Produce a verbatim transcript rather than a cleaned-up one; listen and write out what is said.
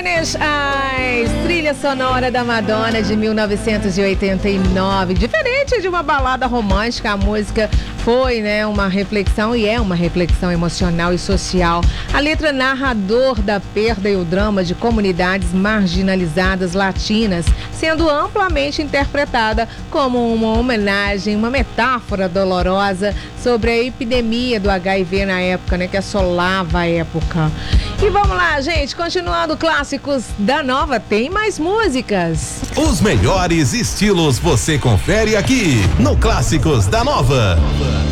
A trilha sonora da Madonna de mil novecentos e oitenta e nove. Diferente de uma balada romântica, a música foi, né, uma reflexão e é uma reflexão emocional e social. A letra narra a dor da perda e o drama de comunidades marginalizadas latinas, sendo amplamente interpretada como uma homenagem, uma metáfora dolorosa sobre a epidemia do H I V na época, né, que assolava a época. E vamos lá, gente, continuando clássicos da Nova, tem mais músicas. Os melhores estilos você confere aqui no Clássicos da Nova.